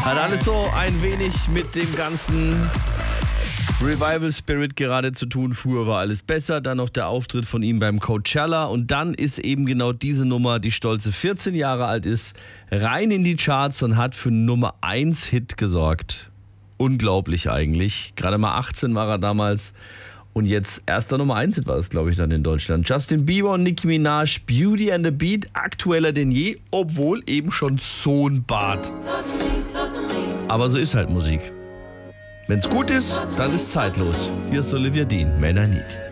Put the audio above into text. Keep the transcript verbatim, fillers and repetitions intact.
Hat alles so ein wenig mit dem ganzen Revival Spirit gerade zu tun. Früher war alles besser, dann noch der Auftritt von ihm beim Coachella und dann ist eben genau diese Nummer, die stolze vierzehn Jahre alt ist, rein in die Charts und hat für Nummer eins Hit gesorgt. Unglaublich eigentlich. Gerade mal achtzehn war er damals und jetzt erster Nummer eins Hit war es, glaube ich, dann in Deutschland. Justin Bieber und Nicki Minaj, Beauty and the Beat, aktueller denn je, obwohl eben schon so ein Bart. Aber so ist halt Musik. Wenn's gut ist, dann ist zeitlos. Hier ist Olivia Dean, Man I Need.